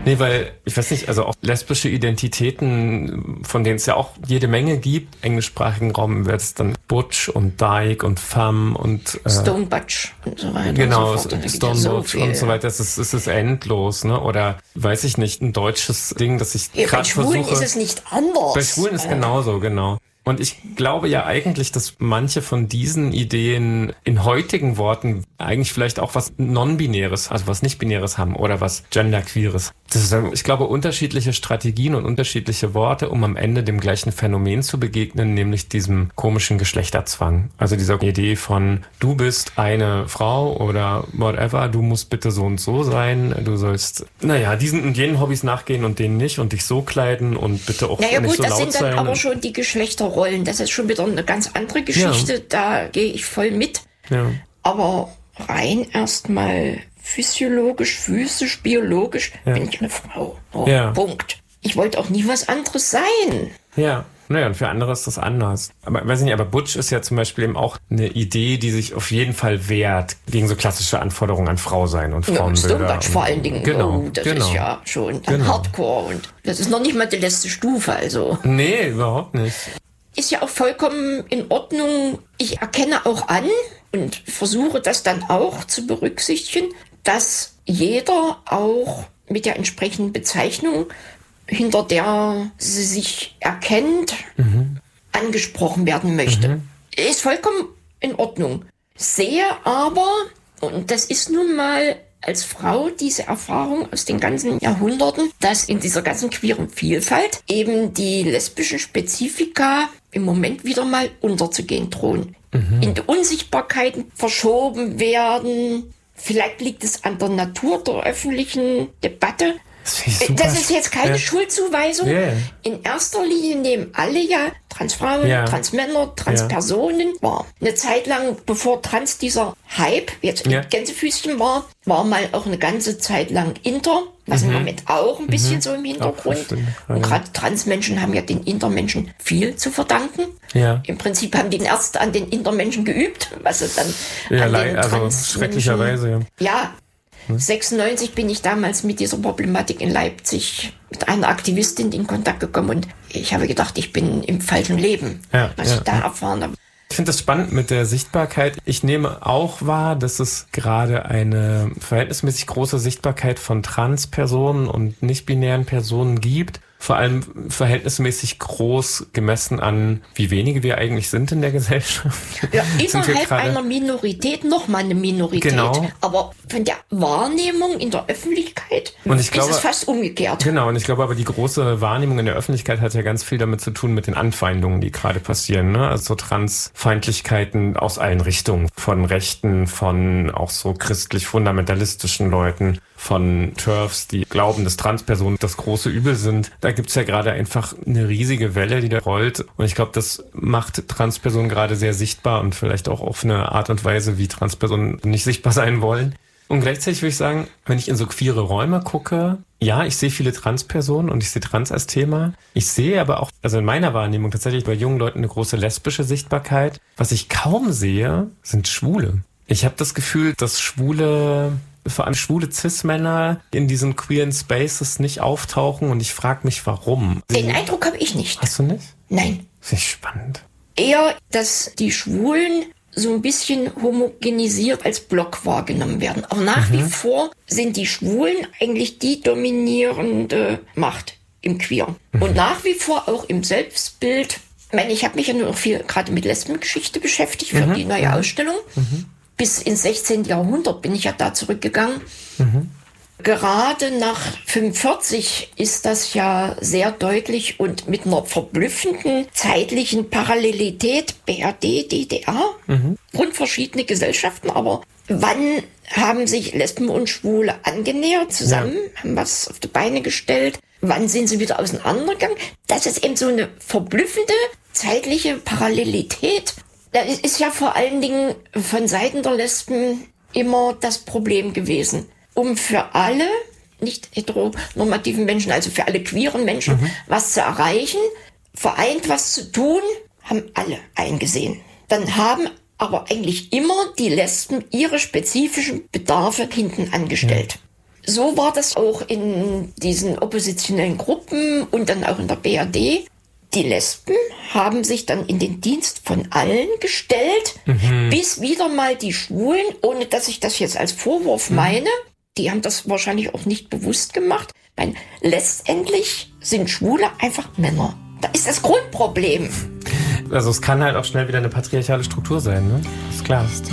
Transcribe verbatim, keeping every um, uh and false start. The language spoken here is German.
Nee, weil, ich weiß nicht, also auch lesbische Identitäten, von denen es ja auch jede Menge gibt, im englischsprachigen Raum wird es dann Butch und Dyke und Femme und äh, Stone Butch und so weiter. Genau, und so fort. Stone so Butch und so weiter. Es ist, es ist endlos, ne? Oder, weiß ich nicht, ein deutsches Ding, das ich ja, gerade versuche. Bei Schwulen ist es nicht anders. Bei Schwulen ist genauso, genau. Und ich glaube ja eigentlich, dass manche von diesen Ideen in heutigen Worten eigentlich vielleicht auch was Non-Binäres, also was Nicht-Binäres haben oder was Genderqueeres. Das ist, ich glaube, unterschiedliche Strategien und unterschiedliche Worte, um am Ende dem gleichen Phänomen zu begegnen, nämlich diesem komischen Geschlechterzwang. Also dieser Idee von, du bist eine Frau oder whatever, du musst bitte so und so sein, du sollst, naja, diesen und jenen Hobbys nachgehen und denen nicht und dich so kleiden und bitte auch naja, nicht gut, so laut sein. Ja gut, das sind dann aber schon die Geschlechterrollen. Das ist schon wieder eine ganz andere Geschichte. Ja. Da gehe ich voll mit. Ja. Aber rein erstmal physiologisch, physisch, biologisch ja. bin ich eine Frau. Oh, ja. Punkt. Ich wollte auch nie was anderes sein. Ja. Naja, und für andere ist das anders. Aber weiß ich nicht, aber Butch ist ja zum Beispiel eben auch eine Idee, die sich auf jeden Fall wehrt gegen so klassische Anforderungen an Frau sein und Frauenbilder. Ja, Stone Butch vor allen Dingen. Genau, oh, das genau. ist ja schon genau. Hardcore und das ist noch nicht mal die letzte Stufe, also. Nee, überhaupt nicht. Ist ja auch vollkommen in Ordnung. Ich erkenne auch an und versuche das dann auch zu berücksichtigen, dass jeder auch mit der entsprechenden Bezeichnung, hinter der sie sich erkennt, mhm. angesprochen werden möchte. Mhm. Ist vollkommen in Ordnung. Sehe aber, und das ist nun mal als Frau diese Erfahrung aus den ganzen Jahrhunderten, dass in dieser ganzen queeren Vielfalt eben die lesbischen Spezifika im Moment wieder mal unterzugehen drohen. Mhm. In die Unsichtbarkeiten verschoben werden. Vielleicht liegt es an der Natur der öffentlichen Debatte. Das, das ist jetzt keine ja. Schuldzuweisung. Yeah. In erster Linie nehmen alle ja Transfrauen, ja. Transmänner, Transpersonen ja. war. Eine Zeit lang, bevor Trans dieser Hype jetzt in ja. Gänsefüßchen war, war mal auch eine ganze Zeit lang Inter, was mhm. im Moment auch ein bisschen mhm. so im Hintergrund. Ja. Und gerade Transmenschen haben ja den Intermenschen viel zu verdanken. Ja. Im Prinzip haben die erst an den Intermenschen geübt, was sie dann ja, an den also Transmenschen... schrecklicherweise, ja. Ja. sechsundneunzig bin ich damals mit dieser Problematik in Leipzig mit einer Aktivistin in Kontakt gekommen und ich habe gedacht, ich bin im falschen Leben, ja, was ja, ich da ja. erfahren habe. Ich finde das spannend mit der Sichtbarkeit. Ich nehme auch wahr, dass es gerade eine verhältnismäßig große Sichtbarkeit von Transpersonen und nicht-binären Personen gibt. Vor allem verhältnismäßig groß gemessen an, wie wenige wir eigentlich sind in der Gesellschaft. Ja, innerhalb einer Minorität nochmal eine Minorität. Genau. Aber von der Wahrnehmung in der Öffentlichkeit und ich glaube, ist es fast umgekehrt. Genau, und ich glaube aber, die große Wahrnehmung in der Öffentlichkeit hat ja ganz viel damit zu tun mit den Anfeindungen, die gerade passieren. Ne? Also so Transfeindlichkeiten aus allen Richtungen. Von Rechten, von auch so christlich-fundamentalistischen Leuten, von TERFs, die glauben, dass Transpersonen das große Übel sind. Da gibt's ja gerade einfach eine riesige Welle, die da rollt. Und ich glaube, das macht Transpersonen gerade sehr sichtbar und vielleicht auch auf eine Art und Weise, wie Transpersonen nicht sichtbar sein wollen. Und gleichzeitig würde ich sagen, wenn ich in so queere Räume gucke, ja, ich sehe viele Transpersonen und ich sehe Trans als Thema. Ich sehe aber auch, also in meiner Wahrnehmung tatsächlich bei jungen Leuten eine große lesbische Sichtbarkeit. Was ich kaum sehe, sind Schwule. Ich habe das Gefühl, dass Schwule... vor allem schwule Cis-Männer in diesen queeren Spaces nicht auftauchen und ich frage mich, warum. Den Eindruck habe ich nicht. Hast du nicht? Nein. Das ist spannend. Eher, dass die Schwulen so ein bisschen homogenisiert als Block wahrgenommen werden. Aber nach mhm. wie vor sind die Schwulen eigentlich die dominierende Macht im Queer. Mhm. Und nach wie vor auch im Selbstbild. Ich meine, ich habe mich ja nur noch viel gerade mit Lesbengeschichte beschäftigt für mhm. die neue Ausstellung. Mhm. Bis ins sechzehnten. Jahrhundert bin ich ja da zurückgegangen. Mhm. Gerade nach fünfundvierzig ist das ja sehr deutlich und mit einer verblüffenden zeitlichen Parallelität B R D, D D R, mhm. grundverschiedene Gesellschaften. Aber wann haben sich Lesben und Schwule angenähert zusammen, ja. haben was auf die Beine gestellt? Wann sind sie wieder auseinandergegangen? Das ist eben so eine verblüffende zeitliche Parallelität. Das ist ja vor allen Dingen von Seiten der Lesben immer das Problem gewesen. Um für alle nicht heteronormativen Menschen, also für alle queeren Menschen, mhm. was zu erreichen, vereint was zu tun, haben alle eingesehen. Dann haben aber eigentlich immer die Lesben ihre spezifischen Bedarfe hinten angestellt. Ja. so war das auch in diesen oppositionellen Gruppen und dann auch in der B R D. Die Lesben haben sich dann in den Dienst von allen gestellt, mhm. bis wieder mal die Schwulen, ohne dass ich das jetzt als Vorwurf mhm. meine, die haben das wahrscheinlich auch nicht bewusst gemacht. Ich meine, letztendlich sind Schwule einfach Männer. Da ist das Grundproblem. Also es kann halt auch schnell wieder eine patriarchale Struktur sein, ne? Ist klar.